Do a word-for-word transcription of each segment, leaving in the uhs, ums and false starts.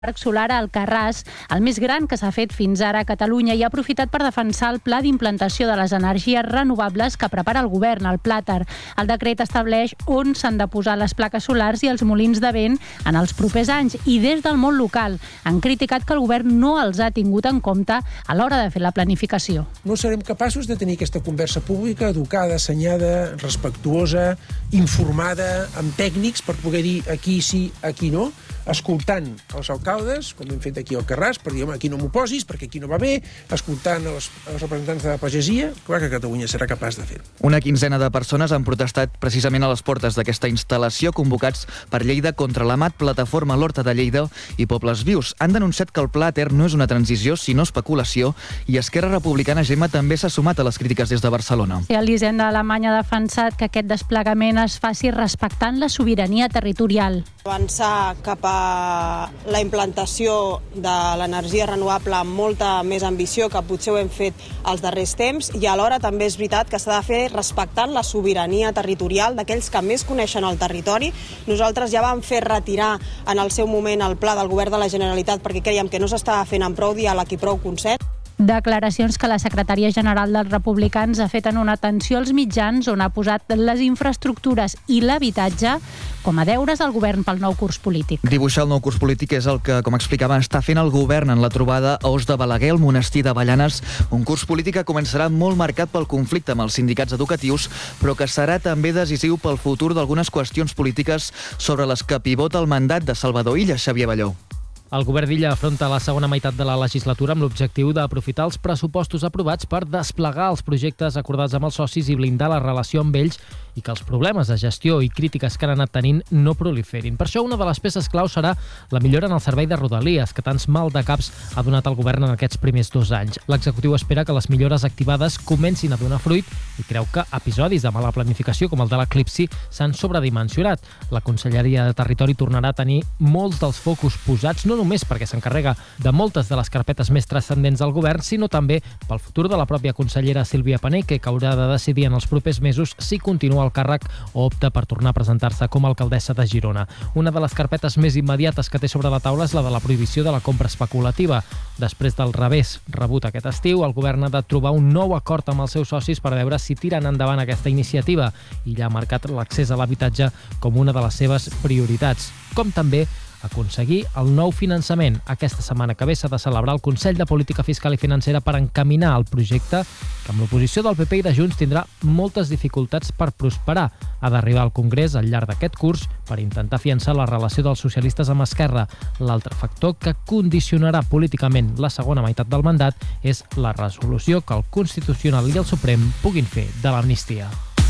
parc solar a Alcarràs, el més gran que s'ha fet fins ara a Catalunya, i ha aprofitat per defensar el pla d'implantació de les energies renovables que prepara el govern, el Plàter. El decret estableix on s'han de posar les plaques solars i els molins de vent en els propers anys, i des del món local han criticat que el govern no els ha tingut en compte a l'hora de fer la planificació. No serem capaços de tenir aquesta conversa pública educada, assenyada, respectuosa, informada, amb tècnics per poder dir aquí sí, aquí no, escoltant els alcaldes, com hem fet aquí al Alcarràs, per dir, home, aquí no m'ho posis, perquè aquí no va bé, escoltant els, els representants de la pagesia, clar que Catalunya serà capaç de fer-ho. Una quinzena de persones han protestat precisament a les portes d'aquesta instal·lació, convocats per Lleida contra l'A M A T, Plataforma l'Horta de Lleida i Pobles Vius. Han denunciat que el Plàter no és una transició, sinó especulació, i Esquerra Republicana, Gemma, també s'ha sumat a les crítiques des de Barcelona. Sí, l'Hisenda Alemanya ha defensat que aquest desplegament es faci respectant la sobirania territorial. Avançar cap a la implantació de l'energia renovable amb molta més ambició que potser ho hem fet els darrers temps, i alhora també és veritat que s'ha de fer respectant la sobirania territorial d'aquells que més coneixen el territori. Nosaltres ja vam fer retirar en el seu moment el pla del govern de la Generalitat perquè creiem que no s'estava fent amb prou diàleg i prou consens. Declaracions que la secretària general dels Republicans ha fet en una atenció als mitjans on ha posat les infraestructures i l'habitatge com a deures al govern pel nou curs polític. Dibuixar el nou curs polític és el que, com explicava, està fent el govern en la trobada a Os de Balaguer, al monestir d'Avellanes, un curs polític que començarà molt marcat pel conflicte amb els sindicats educatius, però que serà també decisiu pel futur d'algunes qüestions polítiques sobre les que pivota el mandat de Salvador Illa. Xavier Balló. El govern d'Illa afronta la segona meitat de la legislatura amb l'objectiu d'aprofitar els pressupostos aprovats per desplegar els projectes acordats amb els socis i blindar la relació amb ells i que els problemes de gestió i crítiques que han anat tenint no proliferin. Per això una de les peces clau serà la millora en el servei de Rodalies, que tants mal de caps ha donat el govern en aquests primers dos anys. L'executiu espera que les millores activades comencin a donar fruit i creu que episodis de mala planificació com el de l'eclipsi s'han sobredimensionat. La Conselleria de Territori tornarà a tenir molts dels focus posats, no només perquè s'encarrega de moltes de les carpetes més transcendents del govern, sinó també pel futur de la pròpia consellera Sílvia Paneque, que haurà de decidir en els propers mesos si continua al càrrec o opta per tornar a presentar-se com a alcaldessa de Girona. Una de les carpetes més immediates que té sobre la taula és la de la prohibició de la compra especulativa. Després del revés rebut aquest estiu, el govern ha de trobar un nou acord amb els seus socis per veure si tiren endavant aquesta iniciativa, i ja ha marcat l'accés a l'habitatge com una de les seves prioritats, com també aconseguir el nou finançament. Aquesta setmana que ve s'ha de celebrar el Consell de Política Fiscal i Financera per encaminar el projecte, que amb l'oposició del P P i de Junts tindrà moltes dificultats per prosperar. Ha d'arribar al Congrés al llarg d'aquest curs per intentar afiançar la relació dels socialistes amb Esquerra. L'altre factor que condicionarà políticament la segona meitat del mandat és la resolució que el Constitucional i el Suprem puguin fer de l'amnistia.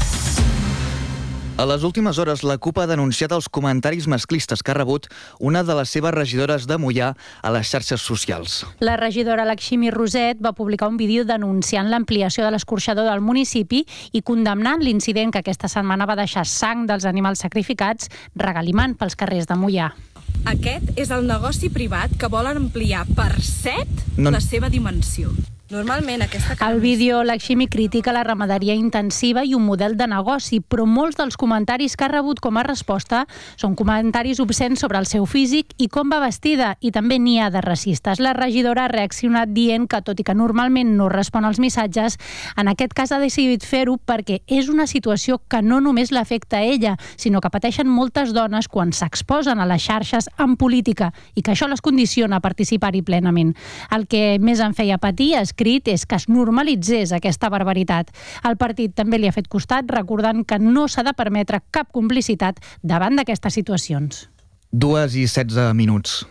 A les últimes hores, la CUP ha denunciat els comentaris masclistes que ha rebut una de les seves regidores de Moià a les xarxes socials. La regidora Lakshmi Roset va publicar un vídeo denunciant l'ampliació de l'escorxador del municipi i condemnant l'incident que aquesta setmana va deixar sang dels animals sacrificats regalimant pels carrers de Moià. Aquest és el negoci privat que volen ampliar per set no. la seva dimensió. Normalment aquesta... Al vídeo, Lakshmi critica la ramaderia intensiva i un model de negoci, però molts dels comentaris que ha rebut com a resposta són comentaris obscens sobre el seu físic i com va vestida, i també n'hi ha de racistes. La regidora ha reaccionat dient que, tot i que normalment no respon als missatges, en aquest cas ha decidit fer-ho perquè és una situació que no només l'afecta a ella, sinó que pateixen moltes dones quan s'exposen a les xarxes en política i que això les condiciona a participar-hi plenament. El que més em feia patir és és que es normalitzés aquesta barbaritat. El partit també li ha fet costat, recordant que no s'ha de permetre cap complicitat davant d'aquestes situacions. Dues i setze minuts.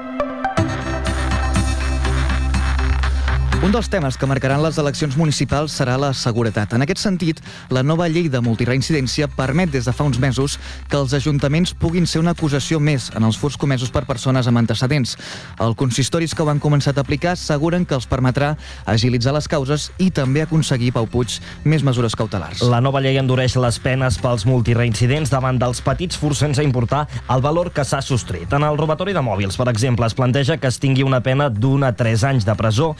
Un dels temes que marcaran les eleccions municipals serà la seguretat. En aquest sentit, la nova llei de multireincidència permet des de fa uns mesos que els ajuntaments puguin ser una acusació més en els furts comesos per persones amb antecedents. Els consistoris que ho han començat a aplicar asseguren que els permetrà agilitzar les causes i també aconseguir, Pau Puig, més mesures cautelars. La nova llei endureix les penes pels multireincidents davant dels petits furts sense importar el valor que s'ha sostret. En el robatori de mòbils, per exemple, es planteja que es tingui una pena d'un a tres anys de presó, i això per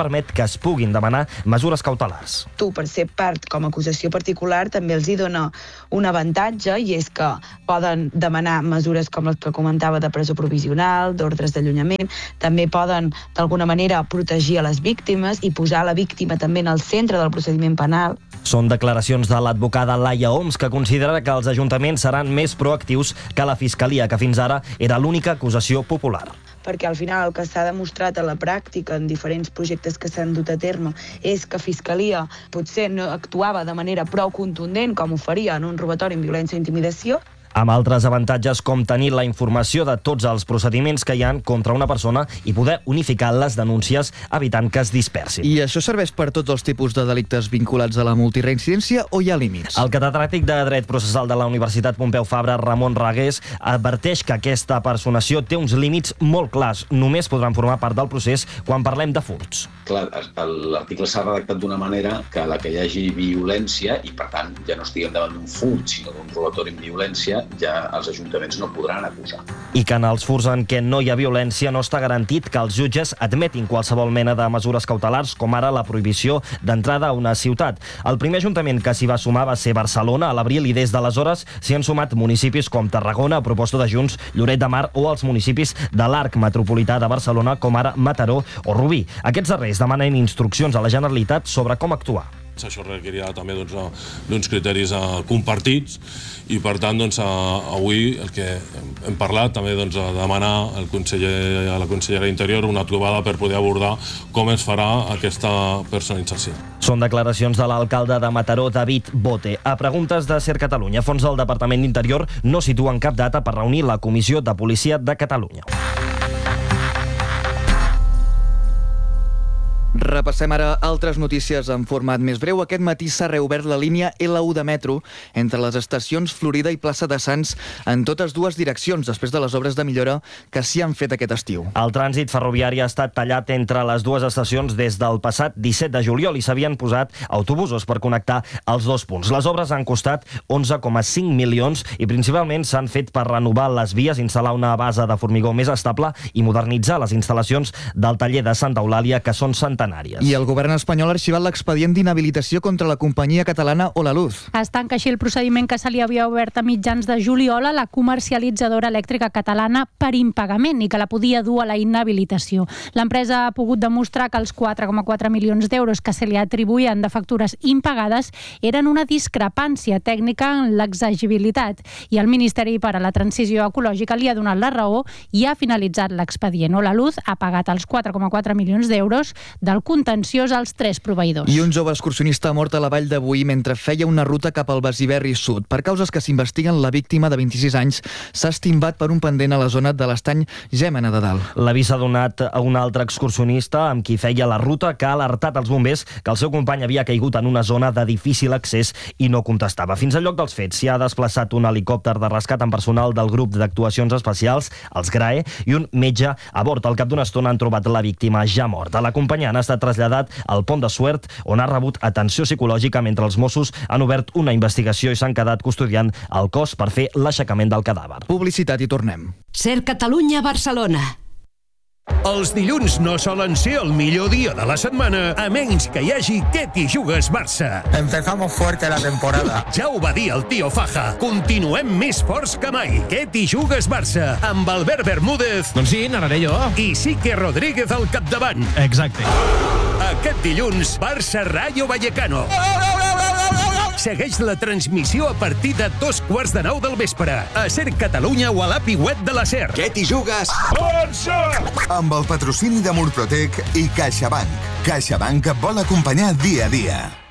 permet que es puguin demanar mesures cautelars. Tu, per ser part com a acusació particular, també els hi dona un avantatge, i és que poden demanar mesures com les que comentava de presó provisional, d'ordres d'allunyament, també poden d'alguna manera protegir a les víctimes i posar la víctima també en el centre del procediment penal. Són declaracions de l'advocada Laia Homs, que considera que els ajuntaments seran més proactius que la Fiscalia, que fins ara era l'única acusació popular. Perquè al final el que s'ha demostrat a la pràctica en diferents projectes que s'han dut a terme és que Fiscalia potser no actuava de manera prou contundent com ho faria en un robatori amb violència o intimidació, amb altres avantatges com tenir la informació de tots els procediments que hi ha contra una persona i poder unificar les denúncies evitant que es dispersin. I això serveix per tots els tipus de delictes vinculats a la multireincidència o hi ha límits? El catedràtic de Dret Processal de la Universitat Pompeu Fabra, Ramon Ragués, adverteix que aquesta personació té uns límits molt clars. Només podran formar part del procés quan parlem de furts. Clar, l'article s'ha redactat d'una manera que a la que hi hagi violència, i per tant ja no estiguem davant d'un furt, sinó d'un robatori amb violència, ja els ajuntaments no podran acusar. I que en els furts en què no hi ha violència no està garantit que els jutges admetin qualsevol mena de mesures cautelars, com ara la prohibició d'entrada a una ciutat. El primer ajuntament que s'hi va sumar va ser Barcelona a l'abril, i des d'aleshores s'hi han sumat municipis com Tarragona, a proposta de Junts, Lloret de Mar, o els municipis de l'arc metropolità de Barcelona, com ara Mataró o Rubí. Aquests darrers demanen instruccions a la Generalitat sobre com actuar. Això requerirà també doncs, d'uns criteris uh, compartits, i per tant doncs, uh, avui el que hem parlat també doncs, de demanar al conseller, a la consellera d'Interior una trobada per poder abordar com es farà aquesta personalització. Són declaracions de l'alcalde de Mataró, David Bote. A preguntes de Ser Catalunya, fons del Departament d'Interior no situen cap data per reunir la Comissió de Policia de Catalunya. Repassem ara altres notícies en format més breu. Aquest matí s'ha reobert la línia L u de metro entre les estacions Florida i Plaça de Sants en totes dues direccions, després de les obres de millora que s'hi han fet aquest estiu. El trànsit ferroviari ha estat tallat entre les dues estacions des del passat disset de juliol i s'havien posat autobusos per connectar els dos punts. Les obres han costat onze coma cinc milions i principalment s'han fet per renovar les vies, instal·lar una base de formigó més estable i modernitzar les instal·lacions del taller de Santa Eulàlia, que són centenàries. I el govern espanyol ha arxivat l'expedient d'inhabilitació contra la companyia catalana Holaluz. Es tanca així el procediment que se li havia obert a mitjans de juliol a la comercialitzadora elèctrica catalana per impagament i que la podia dur a la inhabilitació. L'empresa ha pogut demostrar que els quatre coma quatre milions d'euros que se li atribuïen de factures impagades eren una discrepància tècnica en l'exegibilitat, i el Ministeri per a la Transició Ecològica li ha donat la raó i ha finalitzat l'expedient. Holaluz ha pagat els quatre coma quatre milions d'euros del contenciós als tres proveïdors. I un jove excursionista ha mort a la Vall de Boí mentre feia una ruta cap al Besiberri Sud. Per causes que s'investiguen, la víctima de vint-i-sis anys s'ha estimbat per un pendent a la zona de l'estany Gèmena de Dalt. L'avís s'ha donat a un altre excursionista amb qui feia la ruta, que ha alertat als bombers que el seu company havia caigut en una zona de difícil accés i no contestava. Fins al lloc dels fets s'hi ha desplaçat un helicòpter de rescat amb personal del grup d'actuacions especials, els GRAE, i un metge a bord. Al cap d'una estona han trobat la víctima ja morta. L'acompanyant ha estat traslladat al Pont de Suert, on ha rebut atenció psicològica, mentre els Mossos han obert una investigació i s'han quedat custodiant el cos per fer l'aixecament del cadàver. Publicitat i tornem. Ser Catalunya, Barcelona. Els dilluns no solen ser el millor dia de la setmana, a menys que hi hagi Què t'hi jugues, Barça. Empezamos fuerte la temporada. Ja ho va dir el tio Faja. Continuem més forts que mai. Què t'hi jugues, Barça? Amb Albert Bermúdez. Doncs sí, narraré jo. I Sique Rodríguez al capdavant. Exacte. Aquest dilluns, Barça Rayo Vallecano. Segueix la transmissió a partir de dos quarts de nou del vespre. A Ser Catalunya o a l'api web de la Ser. Què t'hi jugues? Barça! Amb el patrocini de Murprotec i CaixaBank. CaixaBank et vol acompanyar dia a dia.